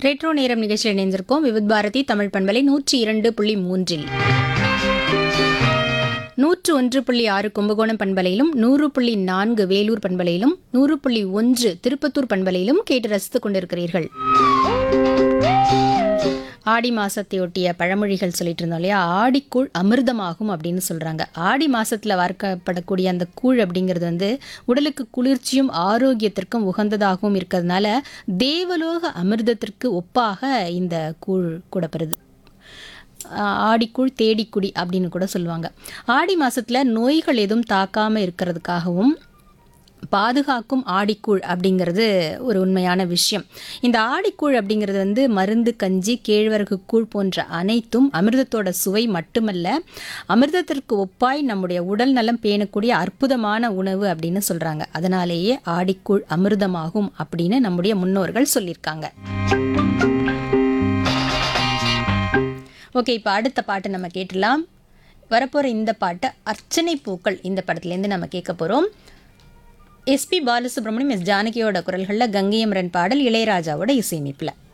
Retro நேரம் நிகழ்ச்சியில் இணைந்திருக்கோம். விவித் பாரதி தமிழ் பண்பலை 102.3 101.6 கும்பகோணம் பண்பலையிலும் 100.4 வேலூர் பண்பலையிலும் 100.1 திருப்பத்தூர் பண்பலையிலும் கேட்டு ரசித்துக் கொண்டிருக்கிறீர்கள். ஆடி மாசத்தையொட்டிய பழமொழிகள் சொல்லிட்டு இருந்தோம் இல்லையா? ஆடிக்கூழ் அமிர்தமாகும் அப்படின்னு சொல்றாங்க. ஆடி மாசத்துல வார்க்கப்படக்கூடிய அந்த கூழ் அப்படிங்கிறது உடலுக்கு குளிர்ச்சியும் ஆரோக்கியத்திற்கும் உகந்ததாகவும் இருக்கிறதுனால தேவலோக அமிர்தத்திற்கு ஒப்பாக இந்த கூழ் கூடப்படுது. ஆடிக்கூழ் தேடிக்குடி அப்படின்னு கூட சொல்லுவாங்க. ஆடி மாசத்துல நோய்கள் எதுவும் தாக்காம இருக்கிறதுக்காகவும் பாதுகாக்கும் ஆடிக்கூழ் அப்படிங்கிறது ஒரு உண்மையான விஷயம். இந்த ஆடிக்கூழ் அப்படிங்கிறது மருந்து, கஞ்சி, கேழ்வரகு கூழ் போன்ற அனைத்தும் அமிர்தத்தோட சுவை மட்டுமல்ல, அமிர்தத்திற்கு ஒப்பாய் நம்முடைய உடல் நலம் பேணக்கூடிய அற்புதமான உணவு அப்படின்னு சொல்றாங்க. அதனாலேயே ஆடிக்கூழ் அமிர்தமாகும் அப்படின்னு நம்முடைய முன்னோர்கள் சொல்லியிருக்காங்க. ஓகே, இப்போ அடுத்த பாட்டு நம்ம கேட்டலாம். வரப்போகிற இந்த பாட்டு அர்ச்சனை பூக்கள் இந்த படத்துலேருந்து நம்ம கேட்க போகிறோம். எஸ்பி பாலசுப்ரமணியம், எஸ் ஜானகியோட குரல்களில், கங்கை அமரன் பாடல், இளையராஜாவோட இசையமைப்பில்.